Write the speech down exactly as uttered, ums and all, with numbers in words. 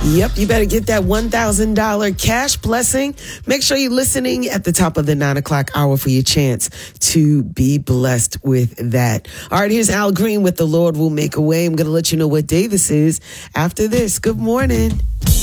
Yep, you better get that one thousand dollars cash blessing. Make sure you're listening at the top of the nine o'clock hour for your chance to be blessed with that. All right, here's Al Green with The Lord Will Make a Way. I'm going to let you know what day this is after this. Good morning.